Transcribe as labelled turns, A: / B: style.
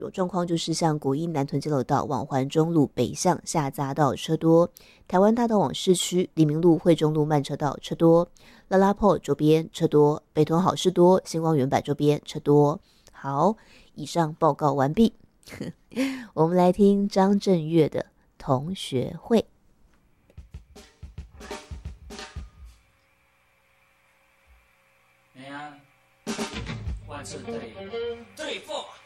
A: 有状况就是像国一南屯交流道往环中路北向下匝道车多，台湾大道往市区黎明路惠中路慢车道车多，拉拉破周边车多，北屯好事多星光园柏周边车多。好，以上报告完毕。我们来听张震岳的同学会。
B: 1 2 3 4